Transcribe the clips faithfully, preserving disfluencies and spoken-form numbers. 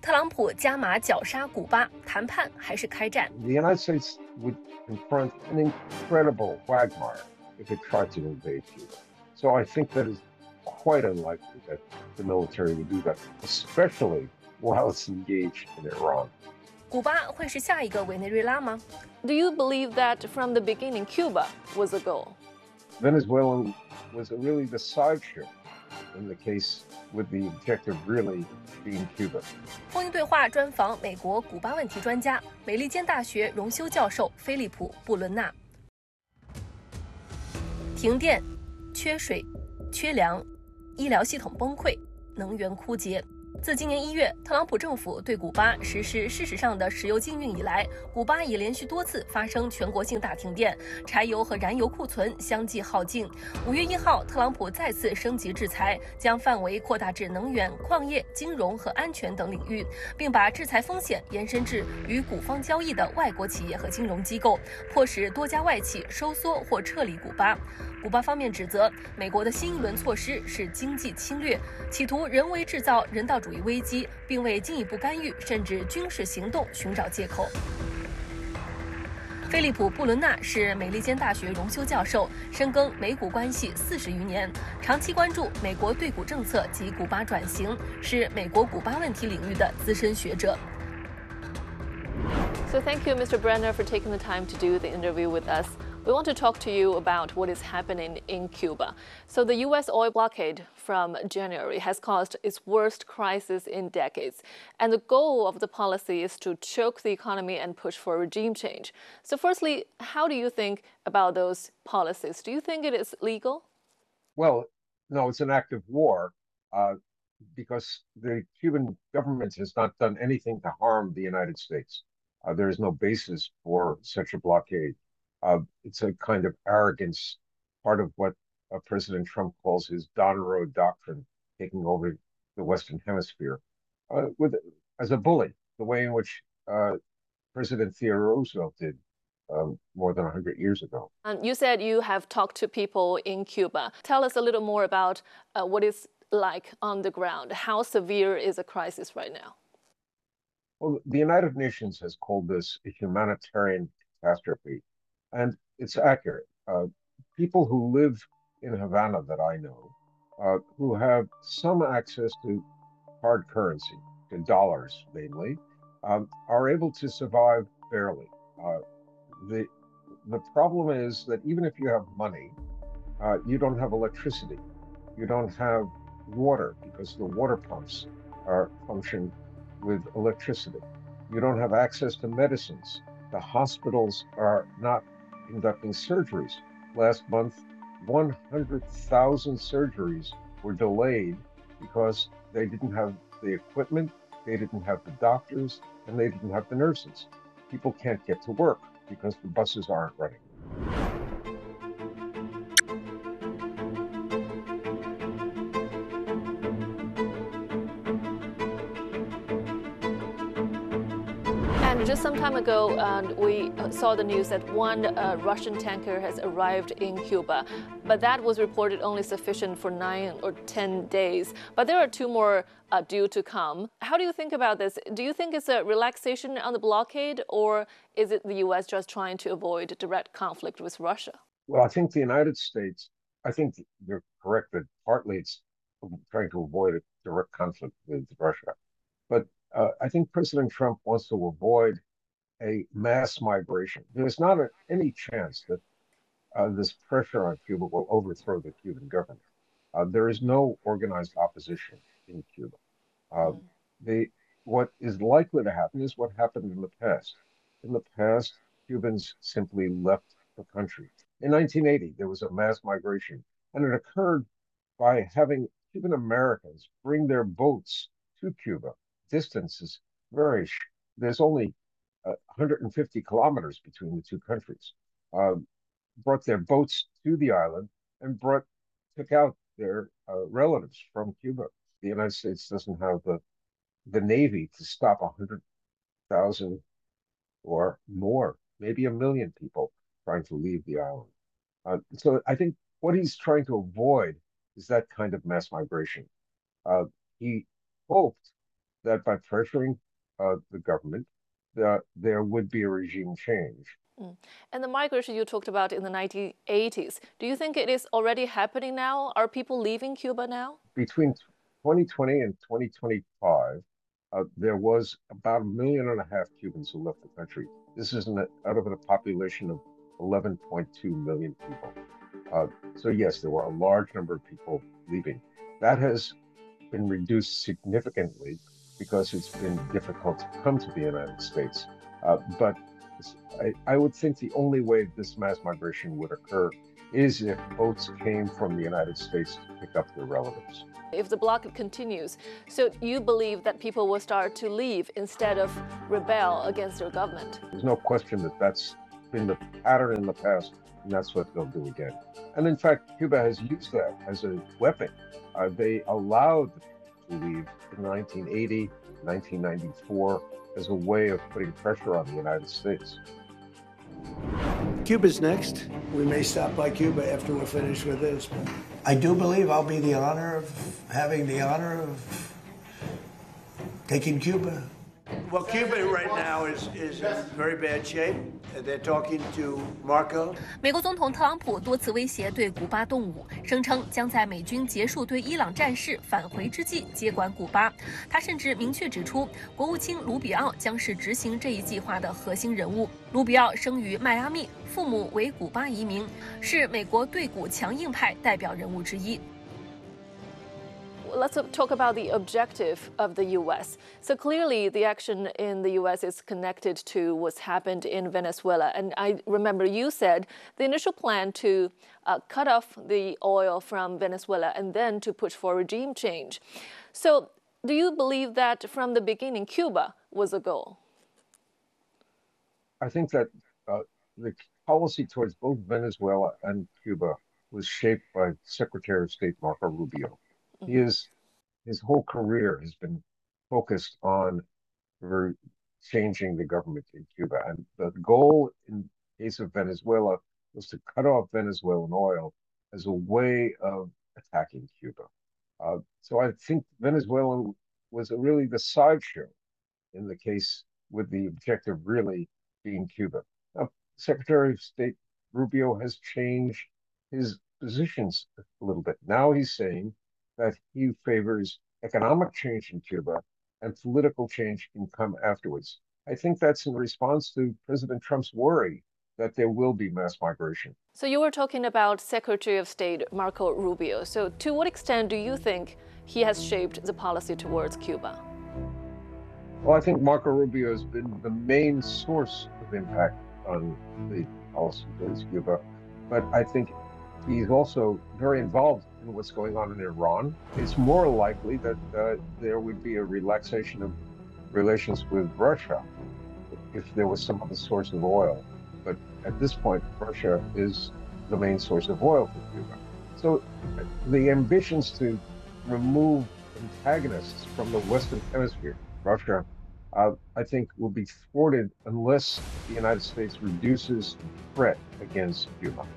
特朗普加码绞杀古巴，谈判还是开战？ The United States would confront an incredible quagmire if it tried to invade Cuba. So I think that it's quite unlikely that the military would do that, especially while it's engaged in Iran. 古巴会是下一个委内瑞拉吗？ Do you believe that from the beginning Cuba was a goal? Venezuela was really the sideshow in the case, with the objective really being Cuba. 风云对话专访美国古巴问题专家、美利坚大学荣休教授菲利普·布伦纳。停电、缺水、缺粮，医疗系统崩溃，能源枯竭。自今年一月，特朗普政府对古巴实施事实上的石油禁运以来，古巴已连续多次发生全国性大停电，柴油和燃油库存相继耗尽。五月一号，特朗普再次升级制裁，将范围扩大至能源、矿业、金融和安全等领域，并把制裁风险延伸至与古方交易的外国企业和金融机构，迫使多家外企收缩或撤离古巴。古巴方面指责美国的新一轮措施是经济侵略，企图人为制造人道主义危机，并为进一步干预甚至军事行动寻找借口。菲利普·布伦纳是美利坚大学荣休教授，深耕美古关系四十余年，长期关注美国对古政策及古巴转型，是美国古巴问题领域的资深学者。 So thank you, Mister Brenner, for taking the time to do the interview with us. We want to talk to you about what is happening in Cuba. So the U S oil blockade from January has caused its worst crisis in decades. And the goal of the policy is to choke the economy and push for regime change. So firstly, how do you think about those policies? Do you think it is legal? Well, no, it's an act of war uh, because the Cuban government has not done anything to harm the United States. Uh, there is no basis for such a blockade. Uh, it's a kind of arrogance, part of what uh, President Trump calls his Don Road doctrine, taking over the Western Hemisphere, uh, with as a bully, the way in which uh, President Theodore Roosevelt did um, more than one hundred years ago. Um, you said you have talked to people in Cuba. Tell us a little more about uh, what it's like on the ground. How severe is the crisis right now? Well, the United Nations has called this a humanitarian catastrophe. And it's accurate. Uh, people who live in Havana that I know, uh, who have some access to hard currency, to dollars mainly, um, are able to survive barely. Uh, the the problem is that even if you have money, uh, you don't have electricity, you don't have water because the water pumps are function with electricity. You don't have access to medicines. The hospitals are not conducting surgeries. Last month, one hundred thousand surgeries were delayed because they didn't have the equipment, they didn't have the doctors, and they didn't have the nurses. People can't get to work because the buses aren't running. And just some time ago, uh, we saw the news that one uh, Russian tanker has arrived in Cuba, but that was reported only sufficient for nine or ten days. But there are two more uh, due to come. How do you think about this? Do you think it's a relaxation on the blockade, or is it the U S just trying to avoid direct conflict with Russia? Well, I think the United States, I think you're correct that partly it's trying to avoid a direct conflict with Russia. But uh, I think President Trump wants to avoid a mass migration. There's not a, any chance that uh, this pressure on Cuba will overthrow the Cuban government. Uh, there is no organized opposition in Cuba. Uh, mm. the, what is likely to happen is what happened in the past. In the past, Cubans simply left the country. In nineteen eighty, there was a mass migration, and it occurred by having Cuban Americans bring their boats to Cuba. Distance is very, there's only uh, one hundred fifty kilometers between the two countries. Uh, brought their boats to the island and brought, took out their uh, relatives from Cuba. The United States doesn't have the, the Navy to stop one hundred thousand or more, maybe a million people trying to leave the island. Uh, so I think what he's trying to avoid is that kind of mass migration. Uh, he hoped that by pressuring uh, the government, uh, there would be a regime change. Mm. And the migration you talked about in the nineteen eighties, do you think it is already happening now? Are people leaving Cuba now? Between twenty twenty and twenty twenty-five, uh, there was about a million and a half Cubans who left the country. This is an, out of a population of eleven point two million people. Uh, so yes, there were a large number of people leaving. That has been reduced significantly because it's been difficult to come to the United States. Uh, but I, I would think the only way this mass migration would occur is if boats came from the United States to pick up their relatives. If the blockade continues, so you believe that people will start to leave instead of rebel against their government? There's no question that that's been the pattern in the past, and that's what they'll do again. And in fact, Cuba has used that as a weapon. Uh, they allowed to leave in nineteen eighty, nineteen ninety-four as a way of putting pressure on the United States. Cuba's next. We may stop by Cuba after we're finished with this, but I do believe I'll be the honor of having the honor of taking Cuba. Well, Cuba right now is, is in very bad shape. They're talking to Marco. 美国总统特朗普多次威胁对古巴动武，声称将在美军结束对伊朗战事返回之际接管古巴。他甚至明确指出，国务卿卢比奥将是执行这一计划的核心人物。卢比奥生于迈阿密，父母为古巴移民，是美国对古强硬派代表人物之一。 Let's talk about the objective of the U S. So clearly the action in the U S is connected to what's happened in Venezuela. And I remember you said the initial plan to uh, cut off the oil from Venezuela and then to push for regime change. So do you believe that from the beginning Cuba was a goal? I think that uh, the policy towards both Venezuela and Cuba was shaped by Secretary of State Marco Rubio. Mm-hmm. He is, his whole career has been focused on changing the government in Cuba. And the goal in the case of Venezuela was to cut off Venezuelan oil as a way of attacking Cuba. Uh, so I think Venezuela was really the sideshow in the case, with the objective really being Cuba. Now, Secretary of State Rubio has changed his positions a little bit. Now he's saying that he favors economic change in Cuba and political change can come afterwards. I think that's in response to President Trump's worry that there will be mass migration. So you were talking about Secretary of State Marco Rubio. So to what extent do you think he has shaped the policy towards Cuba? Well, I think Marco Rubio has been the main source of impact on the policy towards Cuba, but I think he's also very involved in what's going on in Iran. It's more likely that uh, there would be a relaxation of relations with Russia if there was some other source of oil. But at this point, Russia is the main source of oil for Cuba. So the ambitions to remove antagonists from the Western Hemisphere, Russia, uh, I think will be thwarted unless the United States reduces the threat against Cuba.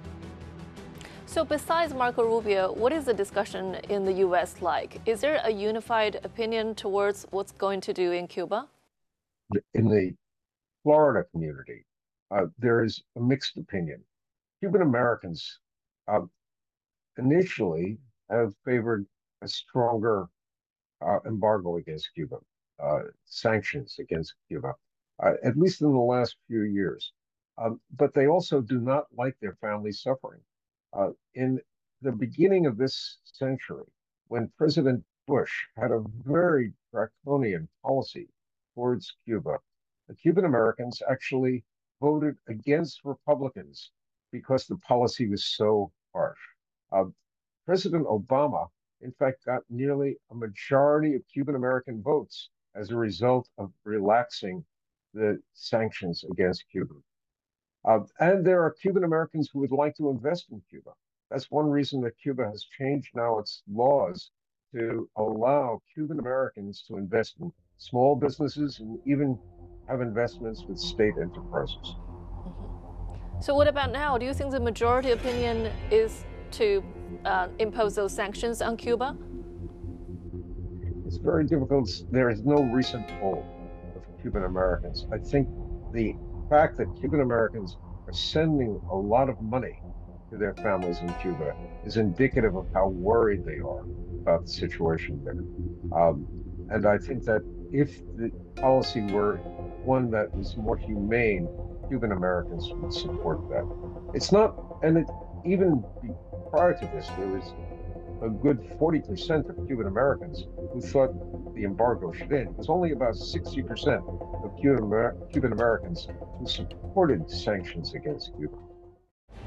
So besides Marco Rubio, what is the discussion in the U S like? Is there a unified opinion towards what's going to do in Cuba? In the Florida community, uh, there is a mixed opinion. Cuban Americans uh, initially have favored a stronger uh, embargo against Cuba, uh, sanctions against Cuba, uh, at least in the last few years. Um, but they also do not like their family suffering. Uh, in the beginning of this century, when President Bush had a very draconian policy towards Cuba, the Cuban Americans actually voted against Republicans because the policy was so harsh. Uh, President Obama, in fact, got nearly a majority of Cuban American votes as a result of relaxing the sanctions against Cuba. Uh, and there are Cuban Americans who would like to invest in Cuba. That's one reason that Cuba has changed now its laws to allow Cuban Americans to invest in small businesses and even have investments with state enterprises. Mm-hmm. So what about now? Do you think the majority opinion is to uh, impose those sanctions on Cuba? it's very difficult. There is no recent poll of Cuban Americans. I think the fact that Cuban Americans are sending a lot of money to their families in Cuba is indicative of how worried they are about the situation there. Um, and I think that if the policy were one that was more humane, Cuban Americans would support that. It's not, and it, even prior to this, there was a good forty percent of Cuban Americans who thought the embargo should end. It was only about sixty percent of Cuban, Amer Cuban Americans who supported sanctions against Cuba.